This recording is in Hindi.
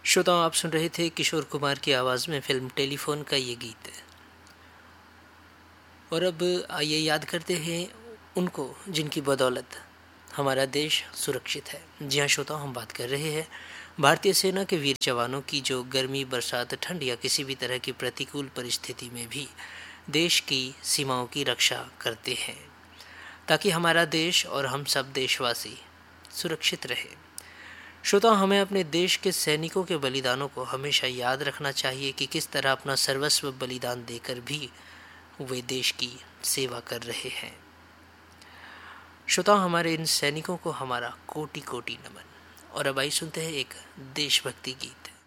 श्रोताओं, आप सुन रहे थे किशोर कुमार की आवाज़ में फिल्म टेलीफोन का ये गीत। और अब आइए याद करते हैं उनको जिनकी बदौलत हमारा देश सुरक्षित है। जी हाँ श्रोताओं, हम बात कर रहे हैं भारतीय सेना के वीर जवानों की, जो गर्मी, बरसात, ठंड या किसी भी तरह की प्रतिकूल परिस्थिति में भी देश की सीमाओं की रक्षा करते हैं, ताकि हमारा देश और हम सब देशवासी सुरक्षित रहे। श्रोताओं, हमें अपने देश के सैनिकों के बलिदानों को हमेशा याद रखना चाहिए कि किस तरह अपना सर्वस्व बलिदान देकर भी वे देश की सेवा कर रहे हैं। श्रोताओं, हमारे इन सैनिकों को हमारा कोटि कोटि नमन। और अब आइए सुनते हैं एक देशभक्ति गीत।